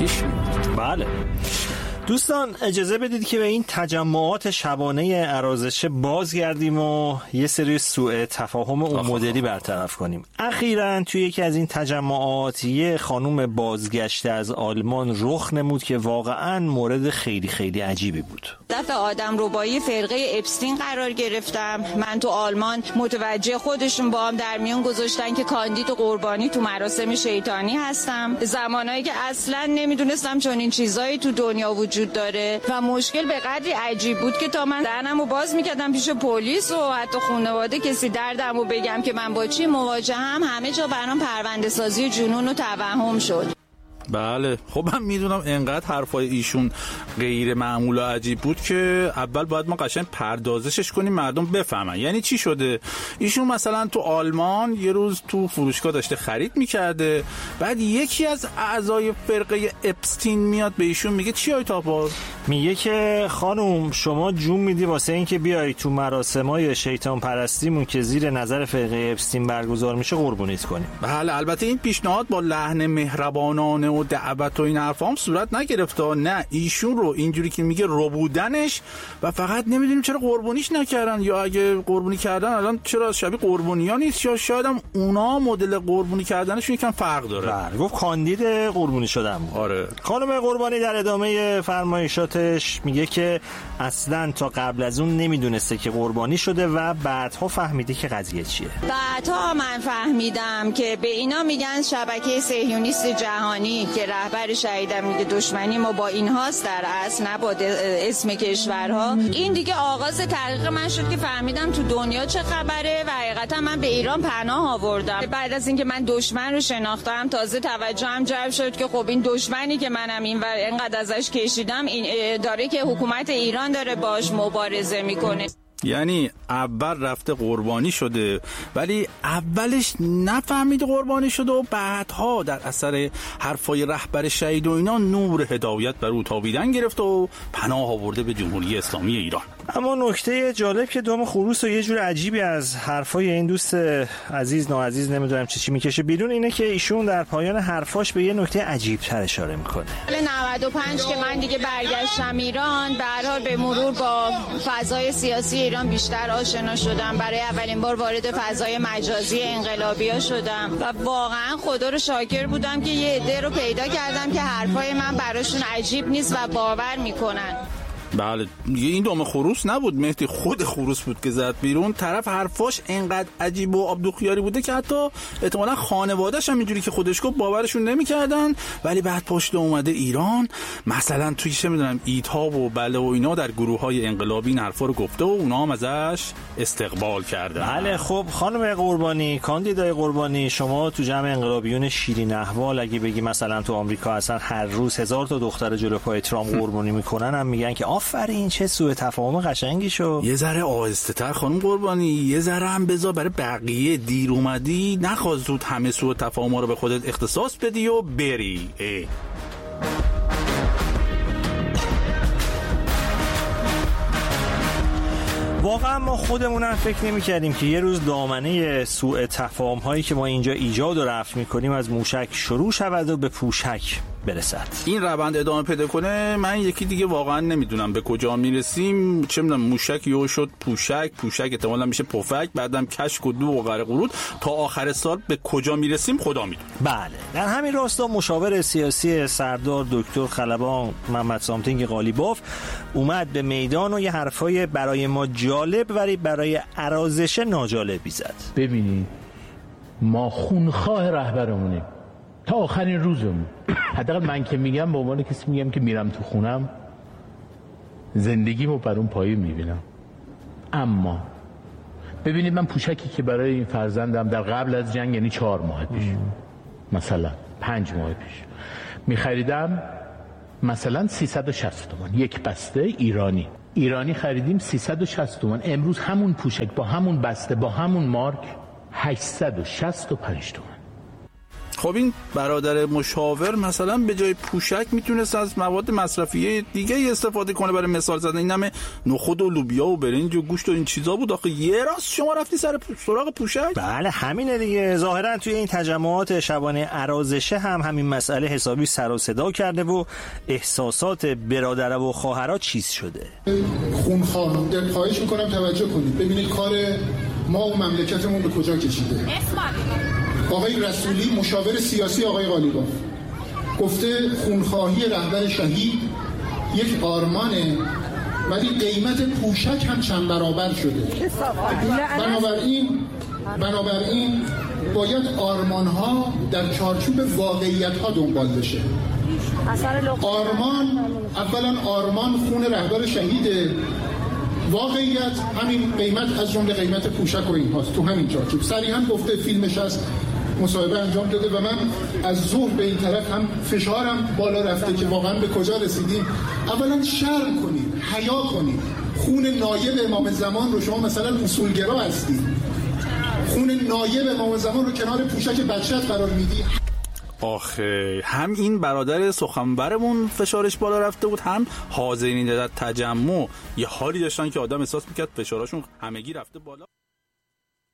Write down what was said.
پیش میاد. بله دوستان، اجازه بدید که به این تجمعات شبانه عرازشه بازگردیم و یه سری سوء تفاهم اون مدلی برطرف کنیم. اخیراً توی یکی از این تجمعات یه خانوم بازگشته از آلمان رخ نمود که واقعاً مورد خیلی خیلی عجیبی بود. دفعه آدم ربایی فرقه اپستین قرار گرفتم. من تو آلمان متوجه خودشون با هم در میون گذاشتن که کاندید قربانی تو مراسم شیطانی هستم. زمانایی که اصلاً نمیدونستم چون این چیزایی تو دنیا وجود داره و مشکل به قدری عجیب بود که تا من دهنمو باز میکردم پیش پلیس و حتی خانواده کسی دردمو بگم که من با چی مواجهم، همه جا برام پرونده سازی جنون و توهم شد. بله خب من میدونم انقدر حرفای ایشون غیر معمول و عجیب بود که اول باید ما قشنگ پردازشش کنیم مردم بفهمن. یعنی چی شده؟ ایشون مثلا تو آلمان یه روز تو فروشگاه داشته خرید میکرده، بعد یکی از اعضای فرقه اپستین میاد به ایشون میگه چی های تاپاز؟ میگه که خانم شما جون میدی واسه این که بیای تو مراسمای شیطان پرستیمون که زیر نظر فرقه اپستین برگزار میشه قربونیت کنیم. بله البته این پیشنهاد با لحن مهربانانه و دعوت و این حرفا هم صورت نگرفته. نه ایشون رو اینجوری که میگه ربودنش و فقط نمیدونیم چرا قربونیش نکردن، یا اگه قربونی کردن الان چرا شبیه قربونیا نیست، یا شاید هم اونا مدل قربونی کردنشون یکم فرق داره. بله گفت کاندید قربونی شدن. آره. خانم قربانی در ادامه فرمایشاتش میگه که اصلا تا قبل از اون نمیدونسته که قربانی شده و بعدها فهمیده که قضیه چیه. بعدها من فهمیدم که به اینا میگن شبکه صهیونیست جهانی که رهبر شهیدم میگه دشمنی ما با اینهاست در اصل، نه با اسم کشورها. این دیگه آغاز تحقیق من شد که فهمیدم تو دنیا چه خبره و حقیقتا من به ایران پناه آوردم. بعد از اینکه من دشمن رو شناختم تازه توجهم جلب شد که خب این دشمنی که منم این و اینقدر ازش کشیدم این داره که حکومت ایران داره باش مبارزه میکنه. یعنی اول رفته قربانی شده ولی اولش نفهمید قربانی شده و بعدها در اثر حرفای رهبر شهید و اینا نور هدایت بر او تابیدن گرفت و پناه آورده به جمهوری اسلامی ایران. اما نکته جالب که دم خروس و یه جور عجیبی از حرفای این دوست عزیز ناعزیز نمیدونم چی میکشه بیرون اینه که ایشون در پایان حرفاش به یه نکته عجیب تر اشاره میکنه. سال 95 که من دیگه برگشتم ایران، به هر حال به مرور با فضای سیاسی ایران بیشتر آشنا شدم. برای اولین بار وارد فضای مجازی انقلابی‌ها شدم و واقعا خدا رو شاکر بودم که یه عده رو پیدا کردم که حرفای من براشون عجیب نیست و باور میکنن. بله این دم خروس نبود مهدی، خود خروس بود که زد بیرون. طرف حرفاش انقدر عجیب و آبدوخیاری بوده که حتی احتمالاً خانواده‌اش هم اینجوری که خودش گفت باورشون نمی‌کردن، ولی بعد پشت اومده ایران مثلا توی چه می‌دونم ایدها و بله و اینا در گروه‌های انقلابی این حرفا رو گفته و اونا هم ازش استقبال کردن. بله خب خانم قربانی، کاندیدای قربانی، شما تو جمع انقلابیون شیرین احوال اگه بگی مثلا تو آمریکا اصلا هر روز 1000 تا دختر جلوی پای ترامپ قربانی میکنن هم میگن که آفرین چه سوء تفاهم قشنگی شو. یه ذره آهسته‌تر خانم قربانی، یه ذره هم بذار برای بقیه. دیر اومدی نخواد زود همه سوء تفاهم رو به خودت اختصاص بدی و بری. واقعا ما خودمونم فکر نمی کردیم که یه روز دامنه سوء تفاهم هایی که ما اینجا ایجاد و رفع میکنیم از موشک شروع شود و به پوشک برسد. این روند ادامه پیدا کنه من یکی دیگه واقعا نمیدونم به کجا میرسیم. چه میدونم موشک یهو شد پوشک، پوشک احتمالاً میشه پفک، بعدم کشک و دو و غرق قرود، تا آخر سال به کجا میرسیم خدا میدونه. بله در همین راستا مشاور سیاسی سردار دکتر خلبان محمد سامتینگ قالیباف اومد به میدان و یه حرفای برای ما جالب ولی برای عرازش ناجالبی زد. ببینید ما خونخواه رهبرمونیم تا آخرین روزمون. حداقل من که میگم به عنوان کسی میگم که میرم تو خونم زندگیمو بر اون پایه میبینم. اما ببینید من پوشکی که برای این فرزندم در قبل از جنگ یعنی 4 ماه پیش مثلا 5 ماه پیش میخریدم مثلا 360 تومان یک بسته ایرانی خریدیم 360 تومان. امروز همون پوشک با همون بسته با همون مارک 865 تومان. خب این برادر مشاور مثلا به جای پوشک میتونست از مواد مصرفی دیگه استفاده کنه برای مثال زدن. این همه نخود و لوبیا و برنج و گوشت و این چیزا بود، آخه یه راست شما رفتی سراغ پوشک؟ بله همینه دیگه. ظاهرا توی این تجمعات شبانه عرازشه هم همین مسئله حسابی سر و صدا کرده و احساسات برادر و خواهرها چیز شده. خونخوار خواهش میکنم توجه کنید، ببینید کار ما و مملکتمون به کجا کشیده. آقای رسولی مشاور سیاسی آقای قالیباف گفته خونخواهی رهبر شهید یک آرمانه، ولی قیمت پوشک هم چند برابر شده. بنابراین باید آرمان‌ها در چارچوب واقعیت‌ها دنبال بشه. آرمان خون رهبر شهیده، واقعیت همین قیمت از جمله قیمت پوشک و این هاست. تو همین چارچوب صریحا گفته، فیلمش هست، مصاحبه انجام داده و من از ظهر به این طرف هم فشارم بالا رفته که واقعا به کجا رسیدیم. اولا شرم کنید، حیا کنید. خون نایب امام زمان رو شما مثلا اصولگرا هستید، خون نایب امام زمان رو کنار پوشک بچت قرار میدی. آخه هم این برادر سخنورمون فشارش بالا رفته بود، هم حاضرین در تجمع یه حالی داشتن که آدم احساس میکرد فشارشون همگی رفته بالا.